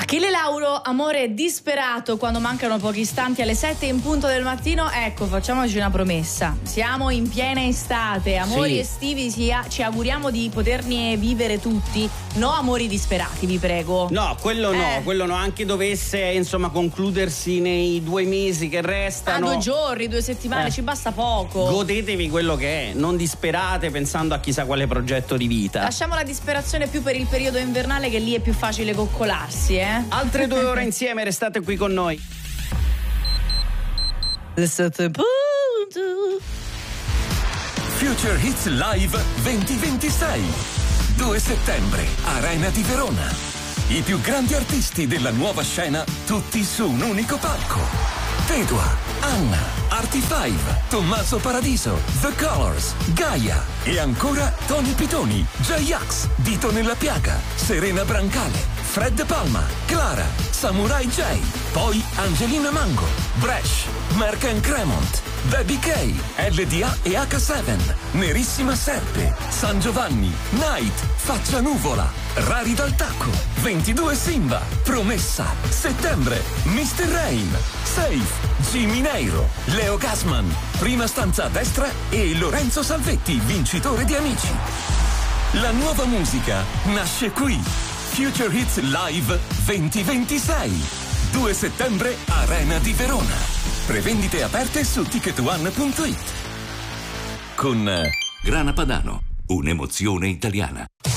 Achille Lauro, amore disperato quando mancano pochi istanti alle 7 in punto del mattino. Ecco, facciamoci una promessa. Siamo in piena estate, amori estivi, ci auguriamo di poterne vivere tutti. No amori disperati, vi prego. No, quello no, anche dovesse insomma concludersi nei 2 mesi che restano. 2 giorni, 2 settimane, ci basta poco. Godetevi quello che è, non disperate pensando a chissà quale progetto di vita. Lasciamo la disperazione più per il periodo invernale, che lì è più facile coccolarsi, Altre 2 ore insieme, restate qui con noi. Future Hits Live 2026. 2 settembre, Arena di Verona. I più grandi artisti della nuova scena, tutti su un unico palco. Tedua, Anna, Artie 5, Tommaso Paradiso, The Colors, Gaia e ancora Tony Pitoni, J-Ax, Dito nella Piaga, Serena Brancale, Fred Palma, Clara, Samurai J, poi Angelina Mango, Bresh, Mark and Cremont, Baby K, LDA e H7, Nerissima Serpe, San Giovanni, Night, Faccia Nuvola, Rari dal Tacco, 22 Simba, Promessa, Settembre, Mr. Rain, Safe, Jimmy Neiro, Leo Gasman, Prima stanza a destra e Lorenzo Salvetti, vincitore di Amici. La nuova musica nasce qui. Future Hits Live 2026. 2 settembre, Arena di Verona. Prevendite aperte su ticketone.it. Con Grana Padano, un'emozione italiana.